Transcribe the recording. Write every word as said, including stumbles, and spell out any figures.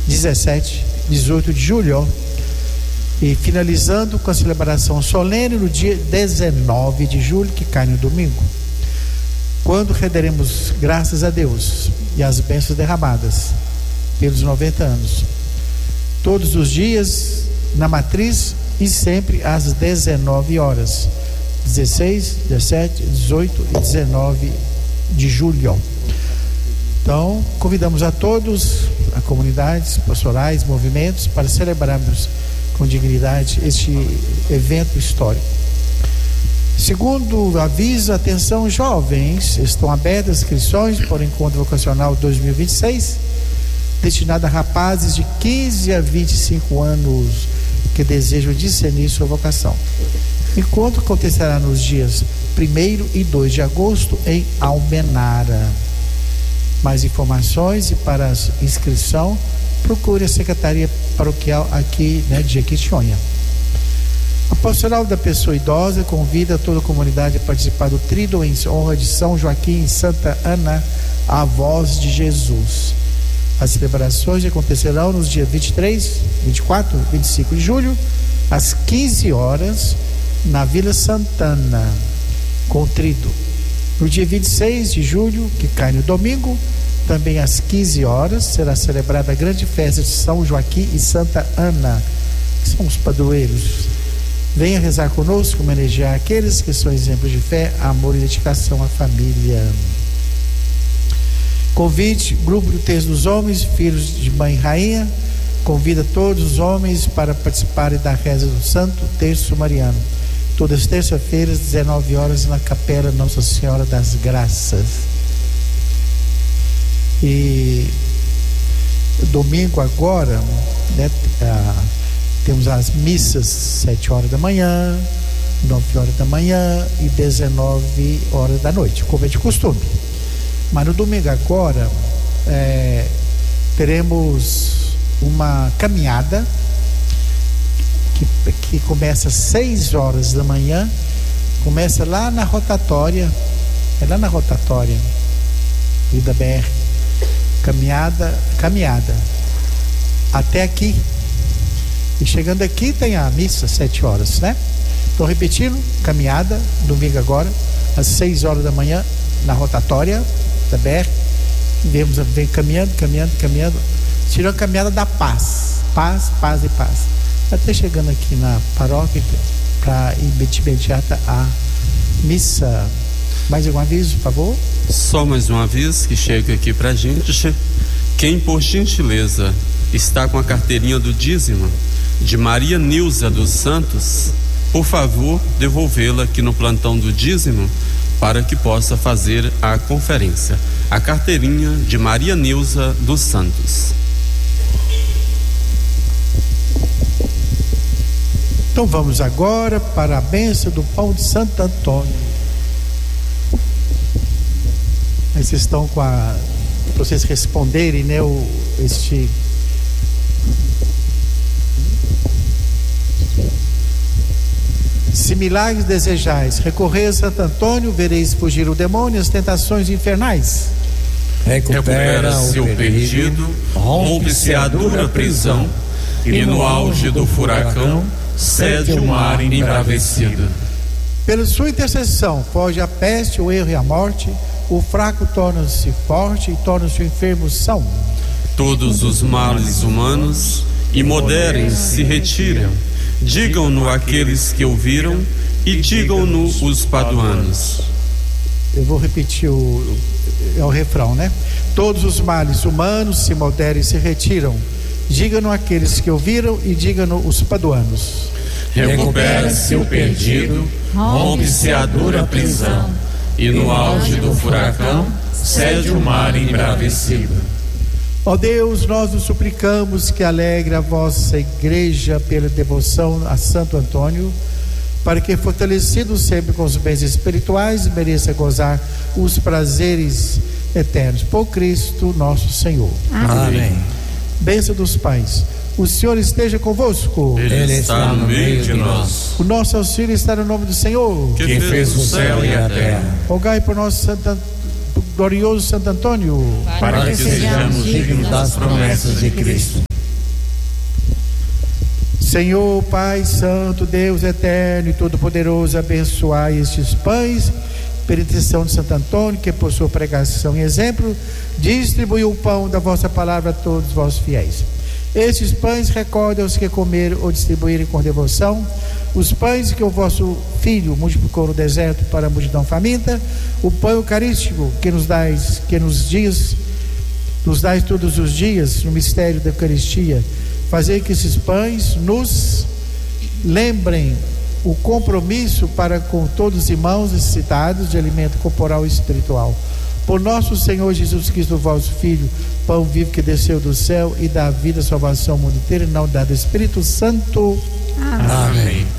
dezessete, dezoito de julho, e finalizando com a celebração solene no dia dezenove de julho, que cai no domingo, quando renderemos graças a Deus e as bênçãos derramadas pelos noventa anos, todos os dias na matriz e sempre às dezenove horas, dezesseis, dezessete, dezoito e dezenove de julho. Então, convidamos a todos, a comunidades, pastorais, movimentos, para celebrarmos com dignidade este evento histórico. Segundo aviso, atenção jovens, estão abertas inscrições para o Encontro Vocacional dois mil e vinte e seis, destinado a rapazes de quinze a vinte e cinco anos que desejam discernir sua vocação. O encontro acontecerá nos dias primeiro e dois de agosto em Almenara. Mais informações e para a inscrição, procure a Secretaria Paroquial aqui, né, de Jequitinhonha. A Pastoral da Pessoa Idosa convida toda a comunidade a participar do Tríduo em honra de São Joaquim e Santa Ana, a voz de Jesus. As celebrações acontecerão nos dias vinte e três, vinte e quatro e vinte e cinco de julho, às quinze horas, na Vila Santana, com o Tríduo. No dia vinte e seis de julho, que cai no domingo, também às quinze horas, será celebrada a grande festa de São Joaquim e Santa Ana, que são os padroeiros. Venha rezar conosco, homenagear aqueles que são exemplos de fé, amor e dedicação à família. Convite, Grupo do Terço dos Homens, Filhos de Mãe e Rainha, convida todos os homens para participarem da reza do Santo Terço Mariano. Todas as terças-feiras, dezenove horas, na Capela Nossa Senhora das Graças. E domingo agora, né, ah, temos as missas sete horas da manhã, nove horas da manhã e dezenove horas da noite, como é de costume. Mas no domingo agora é, teremos uma caminhada que, que começa às seis horas da manhã, começa lá na rotatória, é lá na rotatória, Vida B R, caminhada, caminhada, até aqui, e chegando aqui tem a missa, sete horas, né? Estou repetindo, caminhada, domingo agora, às seis horas da manhã, na rotatória da B R, vemos, vem caminhando, caminhando, caminhando, tirou a caminhada da paz, paz, paz e paz, até chegando aqui na paróquia, para ir de imediata a missa. Mais algum aviso, por favor? Só mais um aviso que chega aqui pra gente. Quem, por gentileza, está com a carteirinha do dízimo de Maria Nilza dos Santos, por favor, devolvê-la aqui no plantão do dízimo para que possa fazer a conferência. A carteirinha de Maria Nilza dos Santos. Então vamos agora para a bênção do pão de Santo Antônio. Aí vocês estão com a... para vocês responderem, né, o, este... Se milagres desejais, recorrei a Santo Antônio, vereis fugir o demônio e as tentações infernais. Recupera-se o perdido, rompe-se a dura prisão, e no auge do furacão, cede o mar embravecido. Pela sua intercessão, foge a peste, o erro e a morte, o fraco torna-se forte e torna-se o enfermo são. Todos os males humanos, imoderem, se retiram. Digam-no aqueles que ouviram e digam-no os paduanos. Eu vou repetir o, é o refrão, né? Todos os males humanos se moderem e se retiram. Digam-no aqueles que ouviram e digam-no os paduanos. Recupera-se o perdido, rompe-se a dura prisão, e no auge do furacão, cede o mar embravecido. Ó Deus, nós nos suplicamos que alegre a vossa igreja pela devoção a Santo Antônio, para que, fortalecido sempre com os bens espirituais, mereça gozar os prazeres eternos. Por Cristo nosso Senhor. Amém. Bênção dos pais. O Senhor esteja convosco. Ele está no meio de nós. O nosso auxílio está no nome do Senhor, que fez o céu e a terra. Rogai por nosso Santo, glorioso Santo Antônio, para que sejamos dignos das promessas de Cristo. Senhor, Pai Santo, Deus eterno e todo-poderoso, abençoai estes pães, pela intercessão de Santo Antônio, que por sua pregação e exemplo, distribuiu o pão da vossa palavra a todos os vossos fiéis. Estes pães recordam os que comeram ou distribuírem com devoção, os pães que o vosso Filho multiplicou no deserto para a multidão faminta, o pão eucarístico que nos dais, que nos dias, nos dais todos os dias no mistério da Eucaristia. Fazer que esses pães nos lembrem o compromisso para com todos os irmãos necessitados de alimento corporal e espiritual. Por nosso Senhor Jesus Cristo, vosso Filho, pão vivo que desceu do céu e dá vida e salvação ao mundo inteiro, em nome do Espírito Santo. Amém. Amém.